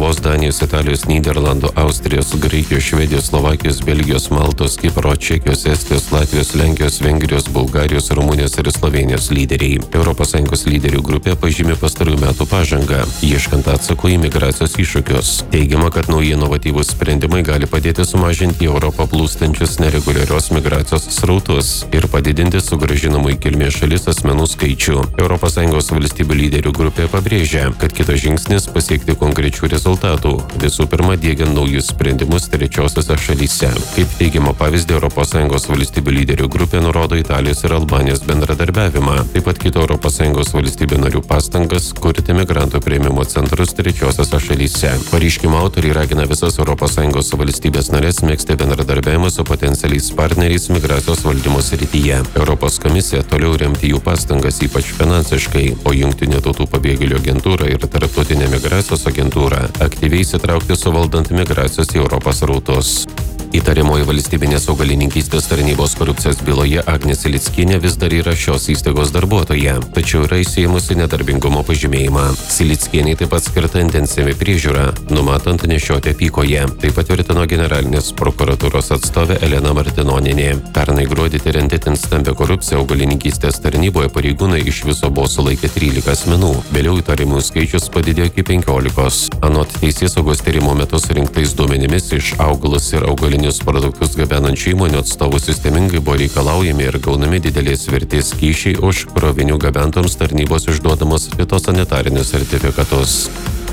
Lietuvos, Danijos, Italijos, Nyderlandų, Austrijos, Graikijos, Švedijos, Slovakijos, Belgijos, Maltos, Kipro, Čekijos, Estijos, Latvijos, Lenkijos, Vengrijos, Bulgarijos, Rumunijos ir Slovėnijos lyderiai. ES lyderių grupė pažymė pastarųjų metų pažangą, ieškant atsakų į migracijos iššūkius. Teigiama, kad nauji inovatyvūs sprendimai gali padėti sumažinti į Europą plūstančius nereguliarios migracijos srautus ir padidinti sugrąžinamų į kilmės šalis asmenų skaičių. ES valstybių lyderių grupė pabrėžia, kad kitas žingsnis pasiekti konkrečių rezultatų, visų pirma diegiant naujus sprendimus trečiosiose šalyse. Kaip teigiama pavyzdį, ES valstybių lyderių grupė nurodo Italijos ir Albanijos bendradarbiavimą, taip pat kito ES valstybių narių pastangas kurti migrantų priėmimo centrus trečiosiose šalyse. Pareiškimo autoriai ragina visas ES valstybės narės megzti bendradarbiavimą su potencialiais partneriais migracijos valdymo srityje. Europos komisija toliau remti jų pastangas, ypač finansiškai, o Jungtinių tautų pabėgėlių agentūra ir Tarptautinė migracijos agentūra aktyviai įsitraukti suvaldant migracijos į Europos srautus. Įtariamoji valstybinės augalininkystės tarnybos korupcijos byloje Agnė Silickienė vis dar yra šios įstaigos darbuotoja, tačiau yra įsiėmusi nedarbingumo pažymėjimą. Silickienei taip pat skirta intensyvi priežiūra, numatant nešioti apykoję. Tai patvirtino generalinės prokuratūros atstovė Elena Martinonienė. Pernai gruodį tyriant itin stambią korupciją augalininkystės tarnyboje pareigūnai iš viso buvo sulaikę 13 asmenų. Vėliau įtarimų skaičius padidėjo iki 15. Anot teisėsaugos tyrimo metu surinktais duomenimis iš augalus ir augalininkystės produktus gabenančių įmonių atstovų sistemingai buvo reikalaujami ir gaunami didelės vertės kyšiai už krovinių gabentoms tarnybos išduodamus fitosanitarinius sertifikatus.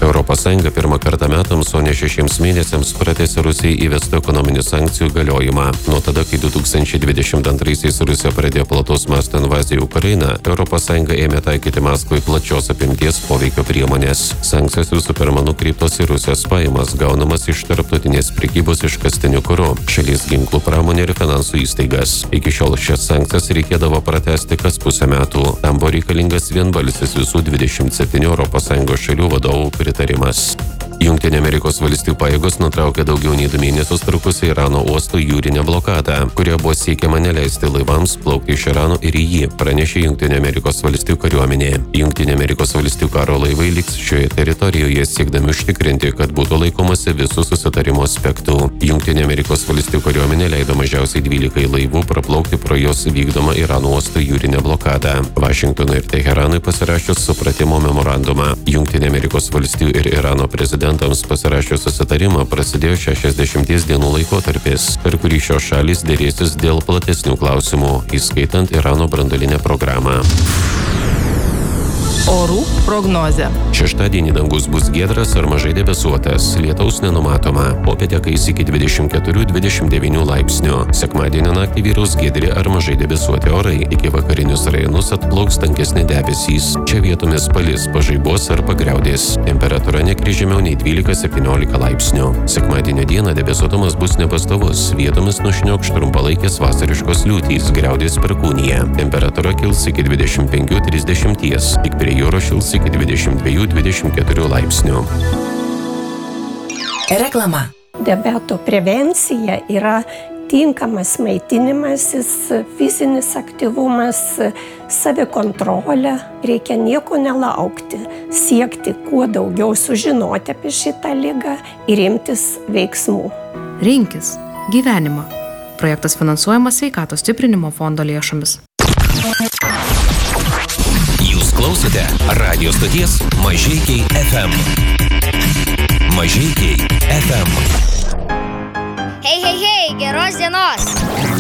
ES pirmą kartą metams, o ne 6 mėnesiams pratęsė Rusijai įvestų ekonominių sankcijų galiojimą. Nuo tada, kai 2022-aisiais Rusija pradėjo plataus masto invaziją į Ukrainą, ES ėmė taikyti Maskvai plačios apimties poveikio priemonės. Sankcijos visų pirma nukreiptos į Rusijos pajamas, gaunamas iš tarptautinės prekybos iškastiniu kuru, šalies ginklų pramonė ir finansų įstaigas. Iki šiol šias sankcijas reikėdavo pratęsti kas pusę metų. Tam buvo reikalingas vienbalsis visų 27 ES šalių vadovų pritarimas. Jungtinių Amerikos valstijų pajėgos nutraukė daugiau nei 2 mėnesius trukusią Irano uosto jūrinę blokadą, kuria buvo siekiama neleisti laivams plaukti iš Irano ir į jį, pranešė Jungtinių Amerikos valstijų kariuomenė. Jungtinių Amerikos valstijų karo laivai liks šioje teritorijoje, siekdami užtikrinti, kad būtų laikomasi visų susitarimo aspektų. Jungtinių Amerikos valstijų kariuomenė leido mažiausiai 12 laivų praplaukti pro jos vykdomą Irano uosto jūrinę blokadą. Vašingtonui ir Teheranui pasirašius supratimo memorandumą. Jungtinių Amerikos valstijų ir Irano prezidentams pasirašius susitarimą prasidėjo 60 dienų laikotarpis, per kurį šios šalys dėrėsis dėl platesnių klausimų, įskaitant Irano branduolinę programą. Orų prognozė. Šeštadienį dangus bus giedras ar mažai debesuotas, lietaus nenumatoma. Popietę kais iki 24-29 laipsnių. Sekmadienio naktį vyraus giedri ar mažai debesuoti orai. Iki vakarinius rajonus atplauks tankesni debesys. Čia vietomis palis, pažaibos ar pagriaudės. Temperatūra nekris žemiau nei 12-17 laipsnių. Sekmadienio dieną debesuotumas bus nepastovus. Vietomis nušniokš trumpalaikės vasariškos liūtys, griaudės perkūnija. Temperatūra kils iki 25-30. Tik prie jūros šils iki 22-24 laipsnių. Reklama. Diabeto prevencija yra tinkamas maitinimasis, fizinis aktyvumas, savikontrolė. Reikia nieko nelaukti, siekti kuo daugiau sužinoti apie šitą ligą ir imtis veiksmų. Rinkis gyvenimą. Projektas finansuojamas Sveikatos stiprinimo fondo lėšomis. Klausote radio stoties Mažeikiai FM. Mažeikiai FM. Hei, geros dienos.